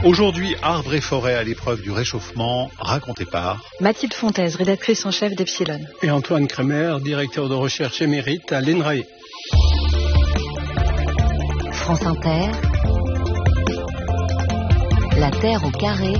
Aujourd'hui, arbres et forêts à l'épreuve du réchauffement, raconté par Mathilde Fontaise, rédactrice en chef d'Epsilon. Et Antoine Kremer, directeur de recherche émérite à l'ENRAE. France Inter, La Terre au carré,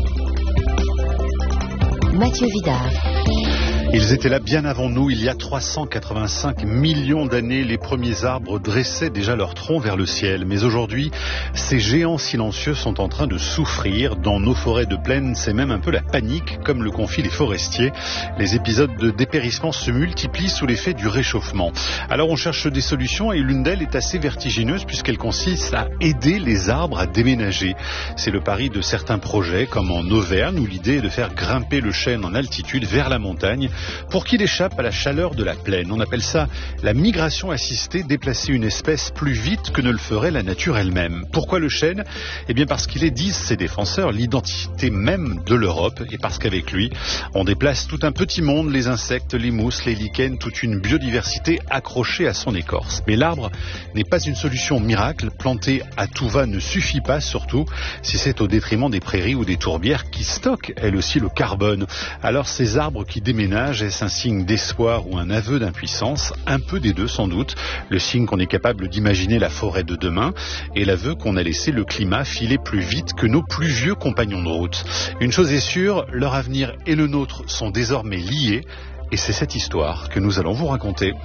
Mathieu Vidard. Ils étaient là bien avant nous, il y a 385 millions d'années, les premiers arbres dressaient déjà leur tronc vers le ciel. Mais aujourd'hui, ces géants silencieux sont en train de souffrir. Dans nos forêts de plaine, c'est même un peu la panique, comme le confient les forestiers. Les épisodes de dépérissement se multiplient sous l'effet du réchauffement. Alors on cherche des solutions et l'une d'elles est assez vertigineuse puisqu'elle consiste à aider les arbres à déménager. C'est le pari de certains projets, comme en Auvergne, où l'idée est de faire grimper le chêne en altitude vers la montagne pour qu'il échappe à la chaleur de la plaine. On appelle ça la migration assistée, déplacer une espèce plus vite que ne le ferait la nature elle-même. Pourquoi le chêne ? Eh bien parce qu'il est, disent ses défenseurs, l'identité même de l'Europe, et parce qu'avec lui, on déplace tout un petit monde, les insectes, les mousses, les lichens, toute une biodiversité accrochée à son écorce. Mais l'arbre n'est pas une solution miracle, planter à tout va ne suffit pas, surtout si c'est au détriment des prairies ou des tourbières qui stockent, elles aussi, le carbone. Alors ces arbres qui déménagent, est-ce un signe d'espoir ou un aveu d'impuissance ? Un peu des deux sans doute. Le signe qu'on est capable d'imaginer la forêt de demain et l'aveu qu'on a laissé le climat filer plus vite que nos plus vieux compagnons de route. Une chose est sûre, leur avenir et le nôtre sont désormais liés et c'est cette histoire que nous allons vous raconter.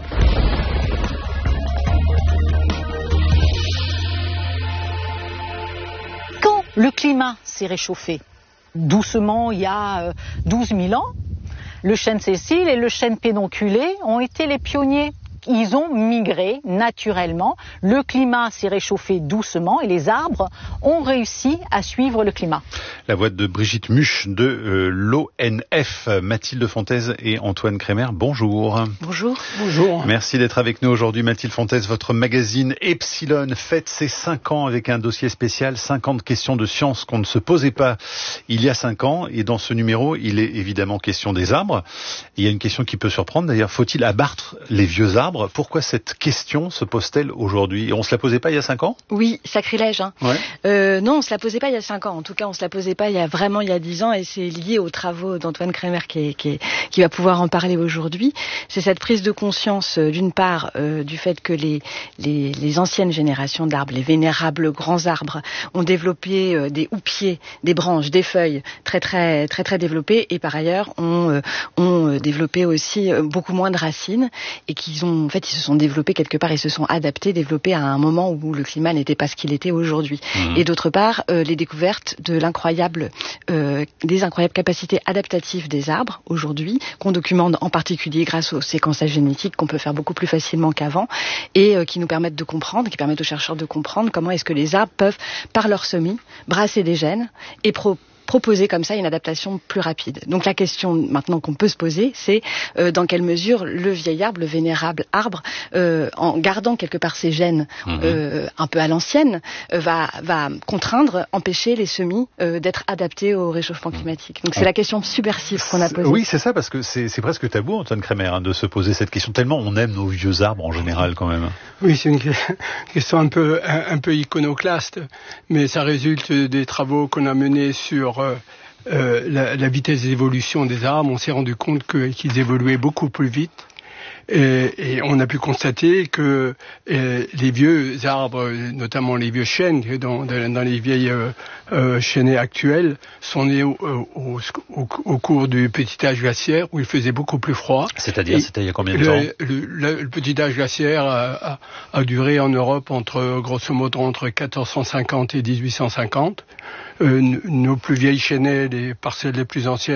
Quand le climat s'est réchauffé doucement il y a 12 000 ans, le chêne sessile et le chêne pédonculé ont été les pionniers. Ils ont migré naturellement, le climat s'est réchauffé doucement et les arbres ont réussi à suivre le climat. La voix de Brigitte Muche de l'ONF, Mathilde Fontaise et Antoine Kremer, bonjour. Bonjour. Bonjour. Merci d'être avec nous aujourd'hui Mathilde Fontaise. Votre magazine Epsilon fête ses 5 ans avec un dossier spécial, 50 questions de science qu'on ne se posait pas il y a 5 ans. Et dans ce numéro, il est évidemment question des arbres. Il y a une question qui peut surprendre d'ailleurs, faut-il abattre les vieux arbres ? Pourquoi cette question se pose-t-elle aujourd'hui ? On ne se la posait pas il y a 5 ans ? Oui, sacrilège. Hein. Ouais. Non, on ne se la posait pas il y a 5 ans. En tout cas, on ne se la posait pas il y a 10 ans et c'est lié aux travaux d'Antoine Kremer qui va pouvoir en parler aujourd'hui. C'est cette prise de conscience, d'une part, du fait que les anciennes générations d'arbres, les vénérables grands arbres, ont développé des houppiers, des branches, des feuilles très développées et par ailleurs ont développé aussi beaucoup moins de racines et qu'ils ont en fait, ils se sont développés quelque part, ils se sont adaptés, développés à un moment où le climat n'était pas ce qu'il était aujourd'hui. Et d'autre part, les découvertes de des incroyables capacités adaptatives des arbres aujourd'hui, qu'on documente en particulier grâce au séquençage génétique qu'on peut faire beaucoup plus facilement qu'avant et qui nous permettent de comprendre, qui permettent aux chercheurs de comprendre comment est-ce que les arbres peuvent, par leur semis, brasser des gènes et proposer comme ça une adaptation plus rapide. Donc la question maintenant qu'on peut se poser, c'est dans quelle mesure le vieil arbre, le vénérable arbre, en gardant quelque part ses gènes un peu à l'ancienne, va contraindre, empêcher les semis d'être adaptés au réchauffement climatique. Donc c'est la question subversive qu'on a posée. Oui, c'est ça, parce que c'est presque tabou, Antoine Kremer, de se poser cette question, tellement on aime nos vieux arbres en général quand même. Oui, c'est une question un peu iconoclaste, mais ça résulte des travaux qu'on a menés sur la vitesse d'évolution des arbres. On s'est rendu compte qu'ils évoluaient beaucoup plus vite. Et on a pu constater que les vieux arbres, notamment les vieux chênes, dans les vieilles chênaies actuelles, sont nés au cours du petit âge glaciaire où il faisait beaucoup plus froid. C'est-à-dire, c'était il y a combien de temps ? Le petit âge glaciaire a duré en Europe grosso modo entre 1450 et 1850. Nos plus vieilles chênaies, les parcelles les plus anciennes,